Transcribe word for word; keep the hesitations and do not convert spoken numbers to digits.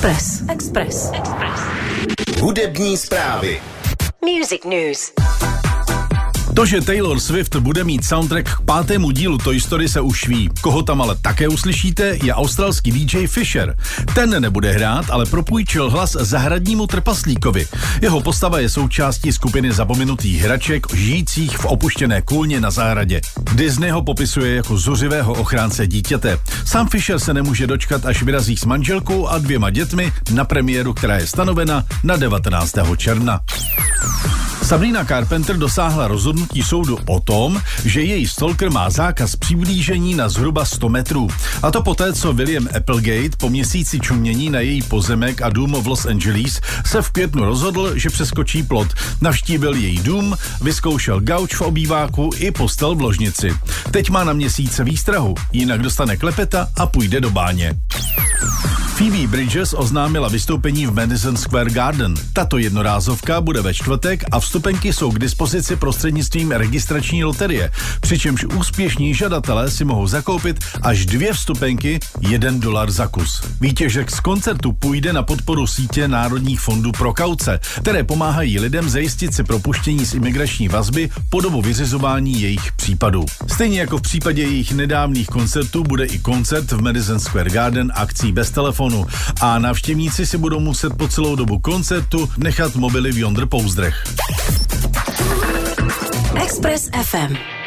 Express. Express. Express. Hudební zprávy. Music News. To, že Taylor Swift bude mít soundtrack k pátému dílu Toy Story, se už ví. Koho tam ale také uslyšíte, je australský D J Fisher. Ten nebude hrát, ale propůjčil hlas zahradnímu trpaslíkovi. Jeho postava je součástí skupiny zapomenutých hraček, žijících v opuštěné kůlně na zahradě. Disney ho popisuje jako zuřivého ochránce dítěte. Sám Fisher se nemůže dočkat, až vyrazí s manželkou a dvěma dětmi na premiéru, která je stanovena na devatenáctého června. Sabrina Carpenter dosáhla rozhodnutí soudu o tom, že její stalker má zákaz přiblížení na zhruba sto metrů. A to poté, co William Applegate po měsíci čumění na její pozemek a dům v Los Angeles se v květnu rozhodl, že přeskočí plot. Navštívil její dům, vyzkoušel gauč v obýváku i postel v ložnici. Teď má na měsíce výstrahu, jinak dostane klepeta a půjde do báně. Phoebe Bridgers oznámila vystoupení v Madison Square Garden. Tato jednorázovka bude ve čtvrtek a vstupenky jsou k dispozici prostřednictvím registrační loterie, přičemž úspěšní žadatelé si mohou zakoupit až dvě vstupenky, jeden dolar za kus. Výtěžek z koncertu půjde na podporu sítě Národních fondů pro kauce, které pomáhají lidem zajistit si propuštění z imigrační vazby po dobu vyřizování jejich případů. Stejně jako v případě jejich nedávných koncertů bude i koncert v Madison Square Garden akcí bez telefonu a návštěvníci si budou muset po celou dobu koncertu nechat mobily v yonder pouzdrech. Express F M.